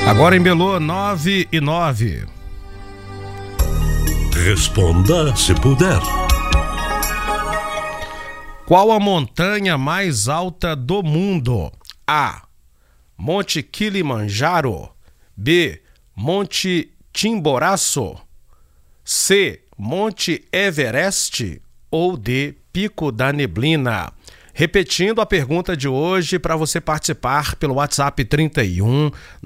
Agora em Belo, 9:09. Responda se puder. Qual a montanha mais alta do mundo? A. Monte Kilimanjaro. B. Monte Chimboraço. C. Monte Everest. Ou D. Pico da Neblina. Repetindo a pergunta de hoje para você participar pelo WhatsApp 31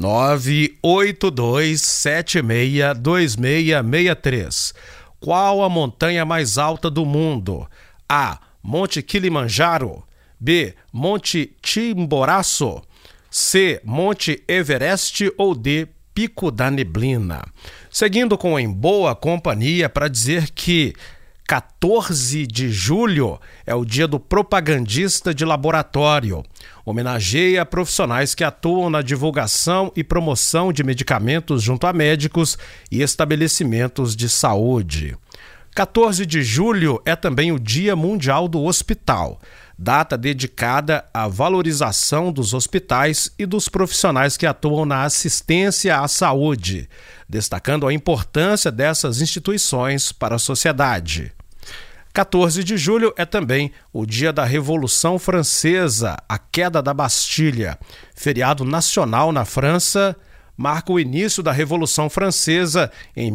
982 76 2663. Qual a montanha mais alta do mundo? A. Monte Kilimanjaro. B. Monte Chimboraço. C. Monte Everest. Ou D. Pico da Neblina. Seguindo com Em Boa Companhia para dizer que 14 de julho é o dia do propagandista de laboratório. Homenageia profissionais que atuam na divulgação e promoção de medicamentos junto a médicos e estabelecimentos de saúde. 14 de julho é também o Dia Mundial do Hospital, data dedicada à valorização dos hospitais e dos profissionais que atuam na assistência à saúde, destacando a importância dessas instituições para a sociedade. 14 de julho é também o dia da Revolução Francesa, a queda da Bastilha. Feriado nacional na França, marca o início da Revolução Francesa em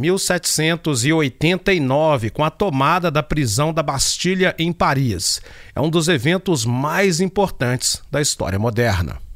1789, com a tomada da prisão da Bastilha em Paris. É um dos eventos mais importantes da história moderna.